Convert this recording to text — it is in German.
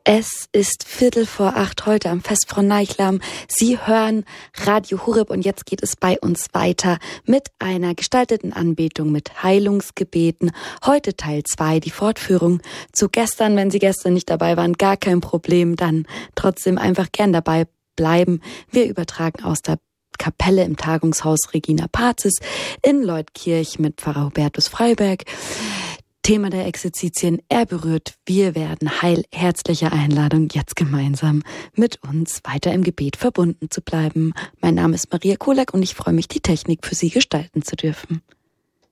Es ist 7:45 heute am Fest von Neichlam. Sie hören Radio Horeb und jetzt geht es bei uns weiter mit einer gestalteten Anbetung mit Heilungsgebeten. Heute Teil 2, die Fortführung zu gestern. Wenn Sie gestern nicht dabei waren, gar kein Problem, dann trotzdem einfach gern dabei bleiben. Wir übertragen aus der Kapelle im Tagungshaus Regina Pazis in Leutkirch mit Pfarrer Hubertus Freiberg. Thema der Exerzitien, er berührt, wir werden heil. Herzliche Einladung, jetzt gemeinsam mit uns weiter im Gebet verbunden zu bleiben. Mein Name ist Maria Kolak und ich freue mich, die Technik für Sie gestalten zu dürfen.